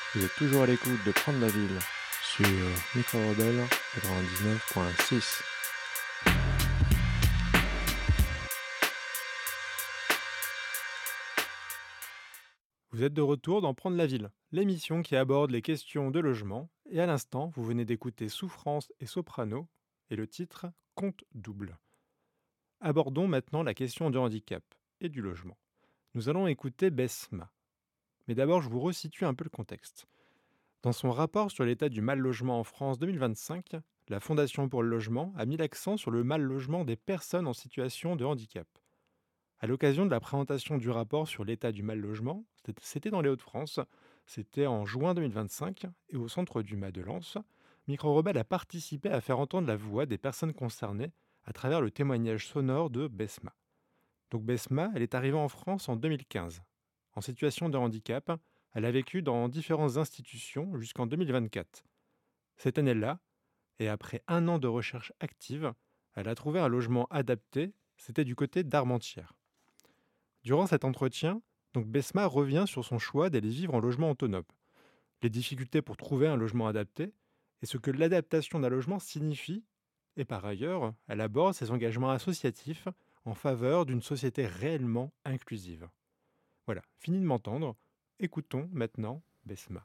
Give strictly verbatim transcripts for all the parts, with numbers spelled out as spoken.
Vous êtes toujours à l'écoute de Prendre la ville sur Micro Rebelle quatre-vingt-dix-neuf point six. Vous êtes de retour dans Prendre la ville, l'émission qui aborde les questions de logement. Et à l'instant, vous venez d'écouter Souffrance et Soprano et le titre Compte double. Abordons maintenant la question du handicap et du logement. Nous allons écouter Besma. Mais d'abord, je vous resitue un peu le contexte. Dans son rapport sur l'état du mal-logement en France deux mille vingt-cinq, la Fondation pour le logement a mis l'accent sur le mal-logement des personnes en situation de handicap. À l'occasion de la présentation du rapport sur l'état du mal-logement, c'était- c'était dans les Hauts-de-France, c'était en juin deux mille vingt-cinq, et au centre du Mas de Lens, Micro Rebelle a participé à faire entendre la voix des personnes concernées à travers le témoignage sonore de Besma. Donc Besma, elle est arrivée en France en deux mille quinze. En situation de handicap, elle a vécu dans différentes institutions jusqu'en deux mille vingt-quatre. Cette année-là, et après un an de recherche active, elle a trouvé un logement adapté, c'était du côté d'Armentières. Durant cet entretien, donc Besma revient sur son choix d'aller vivre en logement autonome, les difficultés pour trouver un logement adapté et ce que l'adaptation d'un logement signifie. Et par ailleurs, elle aborde ses engagements associatifs en faveur d'une société réellement inclusive. Voilà, fini de m'entendre. Écoutons maintenant Besma.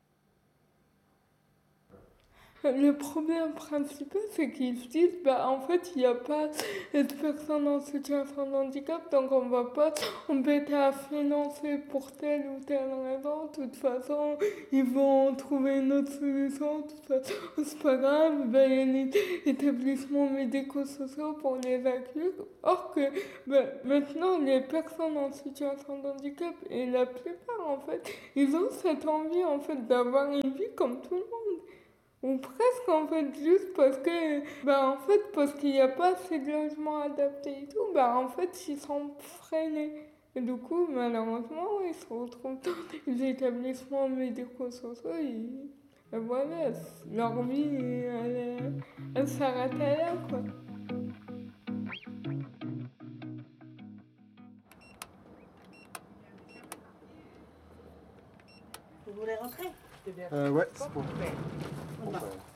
Le problème principal, c'est qu'ils se disent, bah, en fait, il n'y a pas de personnes en situation de handicap, donc on va pas embêter à financer pour telle ou telle raison. De toute façon, ils vont trouver une autre solution. De toute façon, c'est pas grave, ben, il y a les établissements médico-sociaux pour les accueillir. Or que, ben, maintenant, les personnes en situation de handicap, et la plupart, en fait, ils ont cette envie, en fait, d'avoir une vie comme tout le monde. Ou presque en fait, juste parce que, bah en fait, parce qu'il n'y a pas assez de logements adaptés et tout, bah en fait, ils sont freinés. Et du coup, malheureusement, ils se retrouvent dans les établissements médico-sociaux et, et voilà, leur vie, elle, elle s'arrête à là, quoi. Vous voulez rentrer? Euh, ouais, c'est bon. Bon, bah,